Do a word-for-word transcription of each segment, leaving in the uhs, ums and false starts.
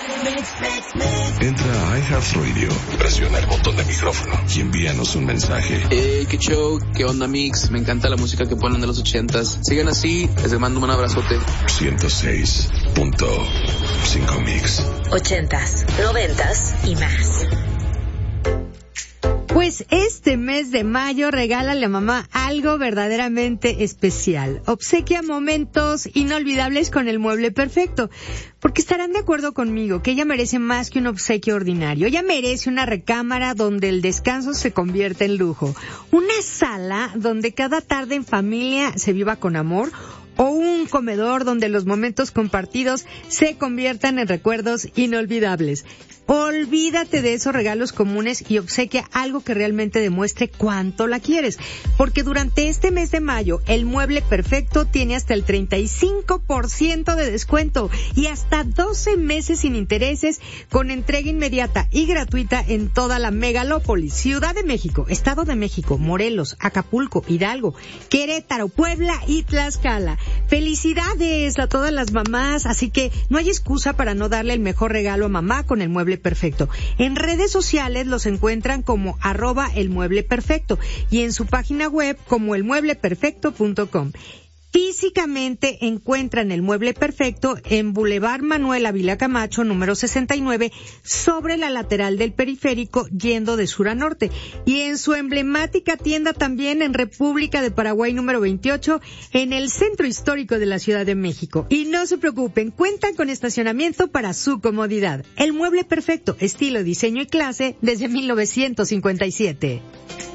Entra a iHeartRadio, presiona el botón de micrófono y envíanos un mensaje. Hey, qué show, qué onda mix, me encanta la música que ponen de los ochentas. Sigan así, les mando un abrazote. ciento seis punto cinco Mix. Ochentas, noventas y más. Pues este mes de mayo regálale a mamá algo verdaderamente especial. Obsequia momentos inolvidables con el mueble perfecto. Porque estarán de acuerdo conmigo que ella merece más que un obsequio ordinario. Ella merece una recámara donde el descanso se convierta en lujo. Una sala donde cada tarde en familia se viva con amor. O un comedor donde los momentos compartidos se conviertan en recuerdos inolvidables. Olvídate de esos regalos comunes y obsequia algo que realmente demuestre cuánto la quieres. Porque durante este mes de mayo, el mueble perfecto tiene hasta el treinta y cinco por ciento de descuento y hasta doce meses sin intereses con entrega inmediata y gratuita en toda la megalópolis. Ciudad de México, Estado de México, Morelos, Acapulco, Hidalgo, Querétaro, Puebla y Tlaxcala. Felicidades a todas las mamás, así que no hay excusa para no darle el mejor regalo a mamá con el mueble perfecto. En redes sociales los encuentran como arroba el mueble perfecto y en su página web como el mueble perfecto punto com. Físicamente encuentran el mueble perfecto en Boulevard Manuel Ávila Camacho, número sesenta y nueve, sobre la lateral del periférico, yendo de sur a norte. Y en su emblemática tienda también en República de Paraguay, número veintiocho, en el centro histórico de la Ciudad de México. Y no se preocupen, cuentan con estacionamiento para su comodidad. El mueble perfecto, estilo, diseño y clase desde mil novecientos cincuenta y siete.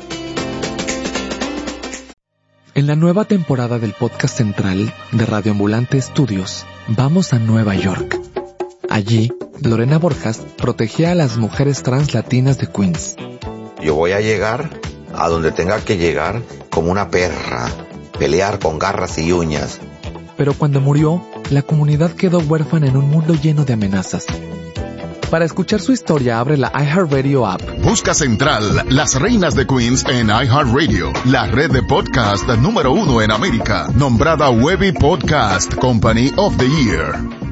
En la nueva temporada del podcast central de Radio Ambulante Estudios, vamos a Nueva York. Allí, Lorena Borjas protegía a las mujeres trans latinas de Queens. Yo voy a llegar a donde tenga que llegar como una perra, pelear con garras y uñas. Pero cuando murió, la comunidad quedó huérfana en un mundo lleno de amenazas. Para escuchar su historia, abre la iHeartRadio app. Busca Central, Las Reinas de Queens en iHeartRadio, la red de podcast número uno en América, nombrada Webby Podcast Company of the Year.